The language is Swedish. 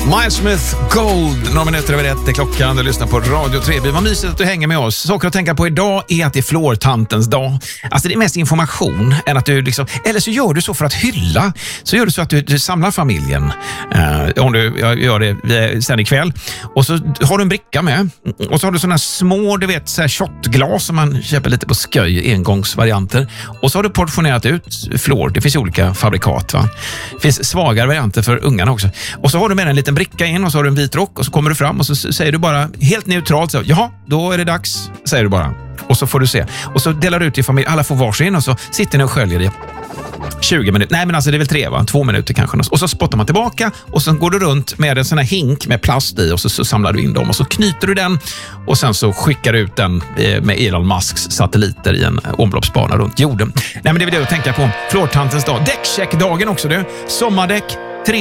Miles Smith, Gold, några minuter över 1 är klockan. Du lyssnar på Radio 3. Vad mysigt att du hänger med oss. Saker att tänka på idag är att det är flårtantens dag. Alltså det är mest information än att du liksom... Eller så gör du så för att hylla. Så gör du så att du samlar familjen. Om du gör det sen ikväll. Och så har du en bricka med. Och så har du sådana små, du vet, så här shotglas som man köper lite på Sköj, engångsvarianter. Och så har du portionerat ut flår. Det finns olika fabrikat, va? Det finns svagare varianter för ungarna också. Och så har du med en liten bricka in och så har du en vit rock och så kommer du fram och så säger du bara helt neutralt så, jaha, då är det dags, säger du bara. Och så får du se. Och så delar du ut i familj, alla får varsin och så sitter ni och sköljer i 20 minuter. Nej, men alltså det är väl 3, va? 2 minuter kanske. Och så spottar man tillbaka och sen går du runt med en sån här hink med plast i och så samlar du in dem och så knyter du den och sen så skickar du ut den med Elon Musks satelliter i en omloppsbana runt jorden. Nej, men det är det att tänka på. Flårtantens dag. Däckcheckdagen också, du. Sommardäck,